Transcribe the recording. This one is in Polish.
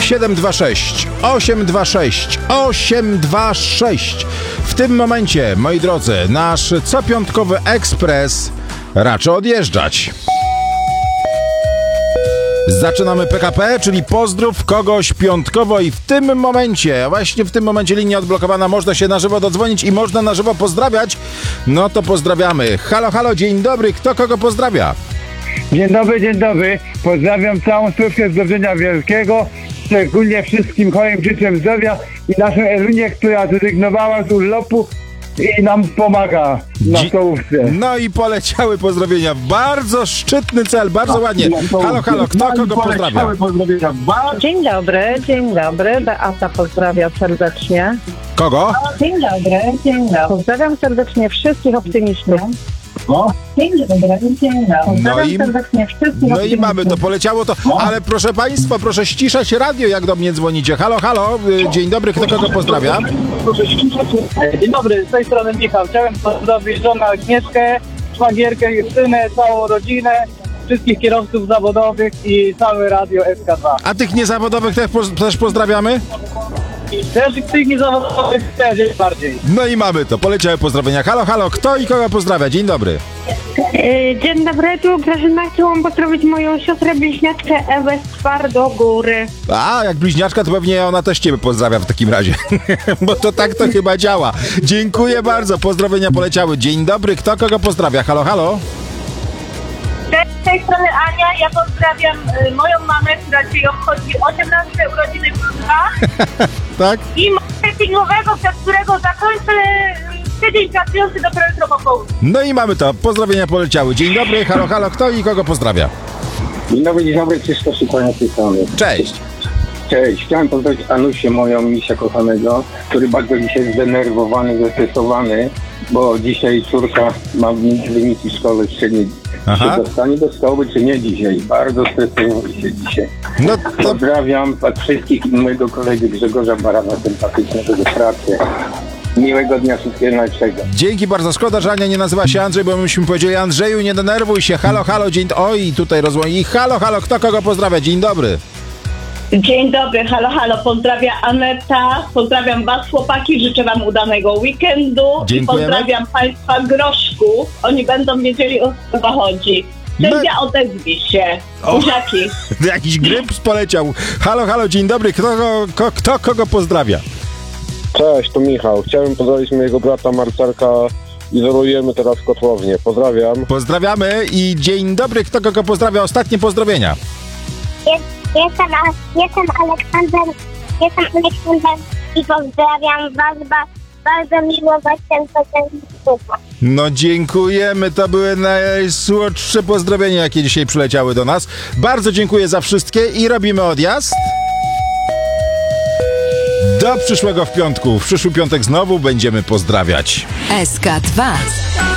726 826 826. W tym momencie, moi drodzy, nasz copiątkowy ekspres raczy odjeżdżać. Zaczynamy PKP, czyli pozdrów kogoś piątkowo i w tym momencie, właśnie w tym momencie linia odblokowana, można się na żywo dodzwonić i można na żywo pozdrawiać. No to pozdrawiamy. Halo, halo, dzień dobry, kto kogo pozdrawia? Dzień dobry, dzień dobry. Pozdrawiam całą służbę zdrowia wielkiego, szczególnie wszystkim chorym życzę zdrowia i naszą Elunię, która zrezygnowała z urlopu i nam pomaga na stołówce. No i poleciały pozdrowienia. Bardzo szczytny cel, bardzo ładnie. Halo, halo, kto kogo pozdrawia? Dzień dobry. Beata pozdrawia serdecznie. Kogo? Dzień dobry. Pozdrawiam serdecznie wszystkich optymistów. Dzień dobry. Pozdrawiam serdecznie wszystkich no i mamy to, poleciało to. Ale proszę państwa, proszę ściszać radio, jak do mnie dzwonicie. Halo, halo, dzień dobry, kto kogo pozdrawia? Dzień dobry, z tej strony Michał. Chciałem pozdrowić żonę Agnieszkę, szwagierkę Justynę, całą rodzinę, wszystkich kierowców zawodowych i całe radio SK2. A tych niezawodowych też pozdrawiamy? Też tych niezawodowych też jest bardziej. No i mamy to, poleciały pozdrowienia. Halo, halo, kto i kogo pozdrawia? Dzień dobry. Dzień dobry, tu Grażyna. Chciałam pozdrowić moją siostrę bliźniaczkę Ewę z Twardogóry. A, jak bliźniaczka, to pewnie ona też ciebie pozdrawia w takim razie. Bo to tak to chyba działa. Dziękuję bardzo, pozdrowienia poleciały. Dzień dobry, kto kogo pozdrawia? Halo, halo. Z tej strony Ania, ja pozdrawiam moją mamę, która dzisiaj obchodzi 18 urodziny plus 2 Tak? i marketingowego, przez którego zakończę tydzień pracujący dopiero jutro po południu. No i mamy to, pozdrowienia poleciały. Dzień dobry, halo, halo, kto i kogo pozdrawia? Dzień dobry, Krzysztof Szykania z tej strony. Cześć. Cześć, chciałem pozdrowić Anusię, moją misia kochanego, który bardzo dzisiaj zdenerwowany, zestresowany, bo dzisiaj córka ma wyniki szkoły średniej. Czy dostanie do szkoły, czy nie dzisiaj? Bardzo stresuję się dzisiaj. No to... Pozdrawiam wszystkich i mojego kolegy Grzegorza Barana, sympatycznego do pracy. Miłego dnia, wszystkiego najlepszego. Dzięki bardzo. Szkoda, że Ania nie nazywa się Andrzej, bo myśmy powiedzieli: Andrzeju, nie denerwuj się. Halo, halo, dzień... Oj, tutaj rozłąki. Halo, halo, kto kogo pozdrawia? Dzień dobry. Dzień dobry, halo, halo, pozdrawia Aneta, pozdrawiam was chłopaki, życzę wam udanego weekendu. Dziękujemy. I pozdrawiam państwa groszków, oni będą wiedzieli, o co chodzi. Sędzia odezwij się, buziaki. Jakiś gryp poleciał. Halo, halo, dzień dobry, kto kogo pozdrawia? Cześć, to Michał. Chciałem pozdrowić mojego brata Marcelka. Izolujemy teraz kotłownię. Pozdrawiam. Pozdrawiamy i dzień dobry, kto kogo pozdrawia? Ostatnie pozdrowienia. Jestem Aleksander i pozdrawiam was bardzo miło was ten sposób. No dziękujemy, to były najsłodsze pozdrowienia, jakie dzisiaj przyleciały do nas. Bardzo dziękuję za wszystkie i robimy odjazd. Do przyszłego w piątku. W przyszły piątek znowu będziemy pozdrawiać. SK2.